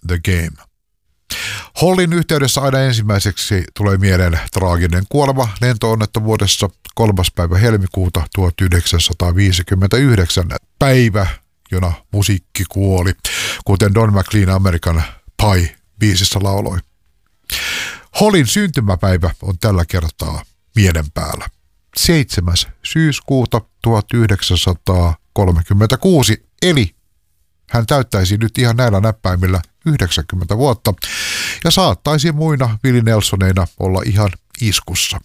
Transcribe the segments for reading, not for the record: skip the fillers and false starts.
the Game. Hollin yhteydessä aina ensimmäiseksi tulee mieleen traaginen kuolema lentoonnettomuudessa 3. päivä helmikuuta 1959, päivä, jona musiikki kuoli, kuten Don McLean American Pie-biisissä lauloi. Hollin syntymäpäivä on tällä kertaa mielen päällä. 7. syyskuuta 1936, eli hän täyttäisi nyt ihan näillä näppäimillä 90 vuotta ja saattaisi muina Willie Nelsoneina olla ihan iskussa.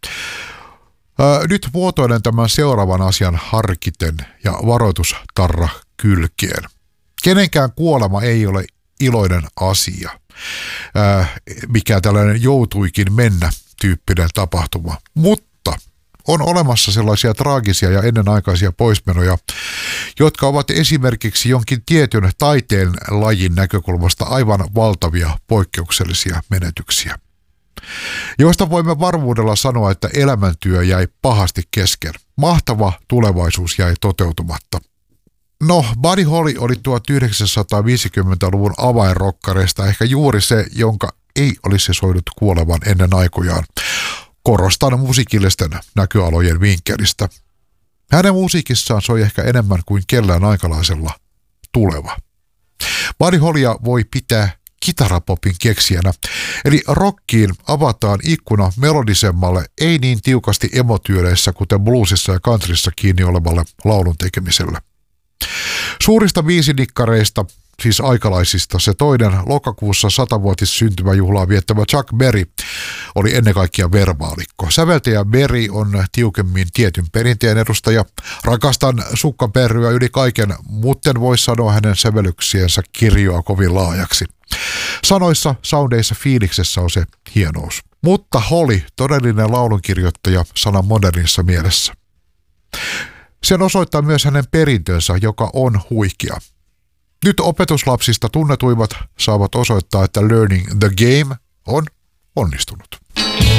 Nyt muotoilen tämän seuraavan asian harkiten ja varoitustarra kylkeen. Kenenkään kuolema ei ole iloinen asia, mikä tällainen joutuikin mennä tyyppinen tapahtuma, mutta on olemassa sellaisia traagisia ja ennenaikaisia poismenoja, jotka ovat esimerkiksi jonkin tietyn taiteen lajin näkökulmasta aivan valtavia poikkeuksellisia menetyksiä, joista voimme varmuudella sanoa, että elämäntyö jäi pahasti kesken. Mahtava tulevaisuus jäi toteutumatta. No, Buddy Holly oli 1950-luvun avainrokkareista ehkä juuri se, jonka ei olisi soinut kuolevan ennen aikojaan. Korostan musiikillisten näköalojen vinkkelistä. Hänen musiikissaan soi ehkä enemmän kuin kellään aikalaisella tuleva. Buddy Hollya voi pitää kitarapopin keksijänä, eli rockiin avataan ikkuna melodisemmalle, ei niin tiukasti emotyyleissä kuten bluesissa ja countryssa kiinni olevalle laulun tekemiselle. Suurista biisinikkareista, siis aikalaisista, se toinen lokakuussa 100-vuotis syntymäjuhlaa viettävä Chuck Berry oli ennen kaikkea verbaalikko. Säveltäjä Berry on tiukemmin tietyn perinteen edustaja. Rakastan sukkaperryä yli kaiken, mutten voi sanoa hänen sävellyksiensä kirjoa kovin laajaksi. Sanoissa, soundeissa, fiiliksessä on se hienous. Mutta Holly, todellinen laulunkirjoittaja sanan modernissa mielessä. Sen osoittaa myös hänen perintönsä, joka on huikea. Nyt opetuslapsista tunnetuimmat saavat osoittaa, että Learning the Game on onnistunut.